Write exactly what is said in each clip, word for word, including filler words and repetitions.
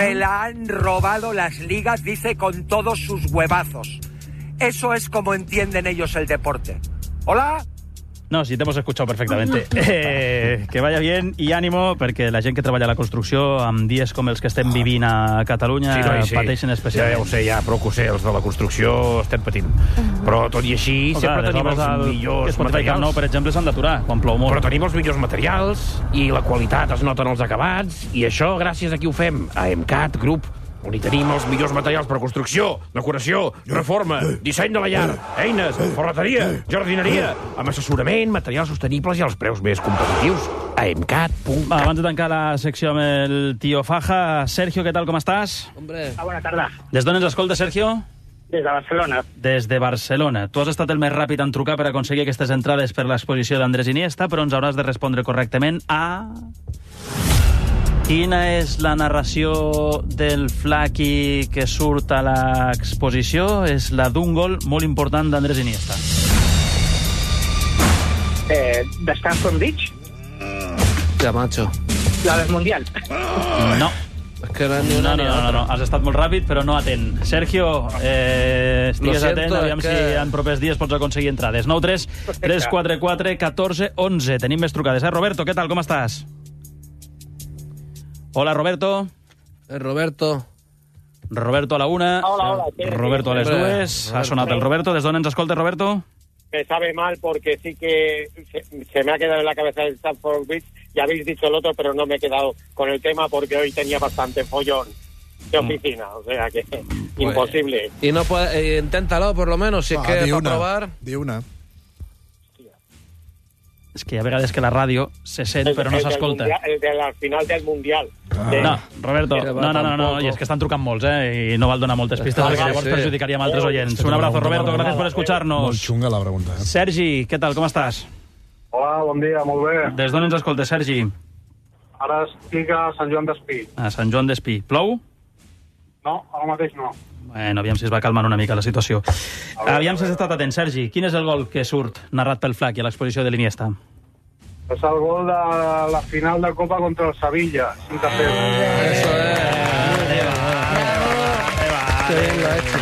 Me la han robado las ligas, dice, con todos sus huevazos. Eso es como entienden ellos el deporte. ¿Hola? No, sí, te hemos escuchado perfectamente. Eh, que vaya bien i ànimo, perquè la gent que treballa a la construcció, amb dies com els que estem vivint a Catalunya, sí, no, sí. pateixen especialment. Ja, ja ho sé, ja, prou que ho sé, els de la construcció estem patint. Però tot i així, o sempre clar, tenim els el... millors materials. No, per exemple, s'han d'aturar quan plou molt. Però tenim els millors materials i la qualitat es nota en els acabats, i això gràcies a qui ho fem? A EMCAT Group, on hi tenim els millors materials per a construcció, decoració, reforma, disseny de la llar, eines, ferreteria, jardineria, amb assessorament, materials sostenibles i als preus més competitius. A emcat punt cat. Abans de tancar la secció amb el tio Faja, Sergio, què tal, com estàs? Hombre. Ah, bona tarda. Des d'on ens escolta, Sergio? Des de Barcelona. Des de Barcelona. Tu has estat el més ràpid en trucar per aconseguir aquestes entrades per l'exposició d'Andrés Iniesta, però ens hauràs de respondre correctament a... Quina és la narració del Flaqui que surt a l'exposició? És la d'un gol molt important d'Andrés Iniesta. Eh, de Stamford Bridge? Ja, macho. La del Mundial? No. Es que no, no, no, no, no, has estat molt ràpid, però no atent. Sergio, eh, estigues siento, atent, aviam que... si en propers dies pots aconseguir entrades. nou tres tres quatre quatre un quatre un u. Tenim més trucades, eh? Roberto, què tal, com estàs? Hola, Roberto. Eh, Roberto. Roberto a la una. Hola, hola. Roberto a les Hombre, dues. Roberto. Ha sonat el Roberto. ¿Desde dónde ens escolta, Roberto? Me sabe mal porque sí que se, se me ha quedado en la cabeza el Stamford Bridge. Ya habéis dicho el otro, pero no me he quedado con el tema porque hoy tenía bastante follón de oficina. O sea que pues, imposible. Y no puede, eh, inténtalo por lo menos, si ah, es que para probar. Di una. És que hi ha vegades que la ràdio se sent el, però no s'escolta. El de la final del Mundial. Ah. De... No, Roberto, no, no, no, no, i és que estan trucant molts, eh, i no val donar moltes pistes, perquè llavors sí. perjudicaríem altres oients. Un abrazo, Roberto, gràcies per escuchar-nos. Molt xunga la pregunta. Eh? Sergi, què tal, com estàs? Hola, bon dia, molt bé. Des d'on ens escoltes, Sergi? Ara estic a Sant Joan d'Espí. A Sant Joan d'Espí. Plou? No, ara mateix no. Bueno, aviam si es va calmar una mica la situació. Aviam si has estat atent, Sergi. Quin és el gol que surt narrat pel Flaqui a l'exposició de l'Iniesta? És el gol de la final de Copa contra el Sevilla, cinc a cero. Eso es. Qué bien lo ha hecho.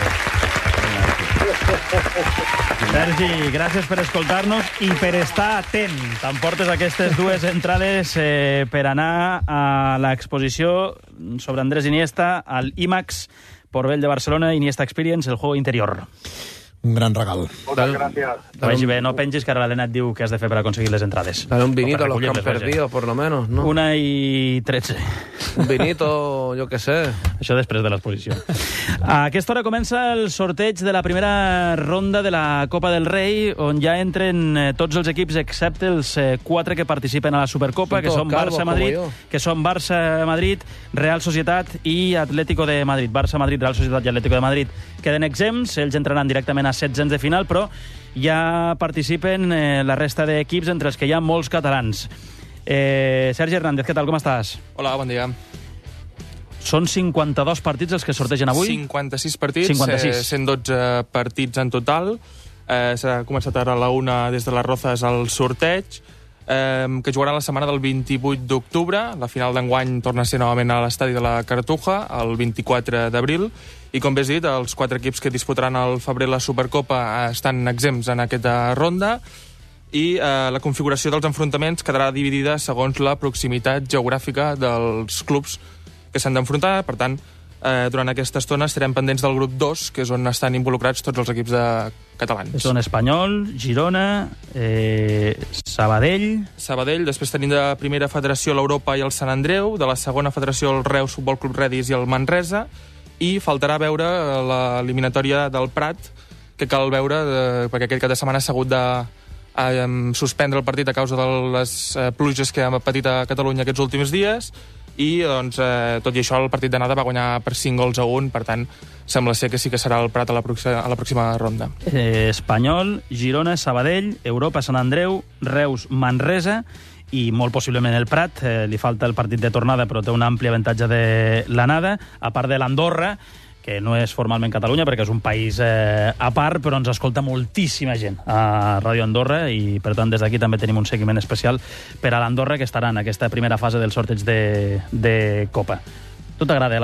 Sergi, gràcies per escoltar-nos i per estar atent. T'emportes aquestes dues entrades eh, per anar a l'exposició sobre Andrés Iniesta al IMAX Portbell de Barcelona, Iniesta Experience, el juego interior. Un gran regal. Moltes gràcies. Que vagi bé, no pengis, que ara l'Helena et diu què has de fer per aconseguir les entrades. Dale un vinito a los que han perdido, por lo menos, ¿no? Una i tretze. Un vinito, jo què sé. Això després de l'exposició. A aquesta hora comença el sorteig de la primera ronda de la Copa del Rei, on ja entren tots els equips excepte els quatre que participen a la Supercopa, que són Barça-Madrid, que són Barça-Madrid, Real Societat i Atlético de Madrid. Barça-Madrid, Real Societat i Atlético de Madrid queden exempts, ells entraran directament a setzents de final, però ja participen eh, la resta d'equips, entre els que hi ha molts catalans. Eh, Sergi Hernández, què tal, com estàs? Hola, bon dia. Són cinquanta-dos partits els que sortegen avui? cinquanta-sis partits, cinquanta-sis. Eh, cent dotze partits en total. Eh, S'ha començat ara a la una des de les Rozas el sorteig, eh, que jugarà la setmana del vint-i-vuit d'octubre. La final d'enguany torna a ser novament a l'estadi de la Cartuja, el vint-i-quatre d'abril. I com bé has dit, els quatre equips que disputaran al febrer la Supercopa estan exempts en aquesta ronda i eh, la configuració dels enfrontaments quedarà dividida segons la proximitat geogràfica dels clubs que s'han d'enfrontar. Per tant, eh, durant aquesta estona estarem pendents del grup dos, que és on estan involucrats tots els equips de catalans. Són Espanyol, Girona, eh, Sabadell... Sabadell, després tenim de primera federació l'Europa i el Sant Andreu, de la segona federació el Reus Futbol Club Redis i el Manresa, i faltarà veure l'eliminatòria del Prat, que cal veure, eh, perquè aquest cap de setmana s'ha hagut de eh, suspendre el partit a causa de les eh, pluges que hem patit a Catalunya aquests últims dies, i doncs, eh, tot i això el partit d'anada va guanyar per cinc gols a un, per tant sembla ser que sí que serà el Prat a la, proxima, a la pròxima ronda. Eh, Espanyol, Girona, Sabadell, Europa, Sant Andreu, Reus, Manresa i molt possiblement el Prat. Eh, li falta el partit de tornada, però té un ampli avantatge de l'anada, a part de l'Andorra, que no és formalment Catalunya, perquè és un país eh, a part, però ens escolta moltíssima gent a Ràdio Andorra, i per tant des d'aquí també tenim un seguiment especial per a l'Andorra, que estarà en aquesta primera fase del sorteig de, de Copa. Tu t'agrada,